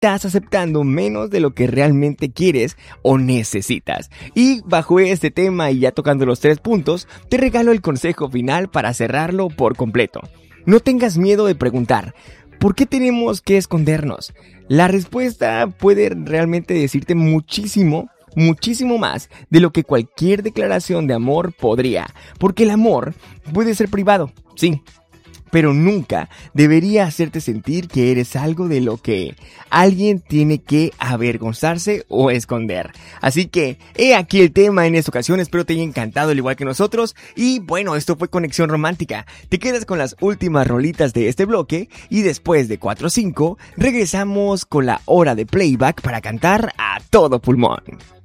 estás aceptando menos de lo que realmente quieres o necesitas. Y bajo este tema y ya tocando los 3 puntos, te regalo el consejo final para cerrarlo por completo. No tengas miedo de preguntar, ¿por qué tenemos que escondernos? La respuesta puede realmente decirte muchísimo más de lo que cualquier declaración de amor podría, porque el amor puede ser privado, sí, pero nunca debería hacerte sentir que eres algo de lo que alguien tiene que avergonzarse o esconder. Así que, he aquí el tema en esta ocasión, espero te haya encantado al igual que nosotros, y bueno, esto fue Conexión Romántica. Te quedas con las últimas rolitas de este bloque, y después de 4 o 5, regresamos con la hora de playback para cantar a todo pulmón.